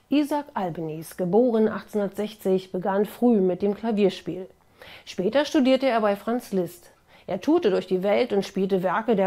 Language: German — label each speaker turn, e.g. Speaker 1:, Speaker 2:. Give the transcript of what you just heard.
Speaker 1: Isaac Albeniz (* 1860) begann früh mit dem Klavierspiel. Später studierte er bei Franz Liszt. Er tourte durch die Welt und spielte Werke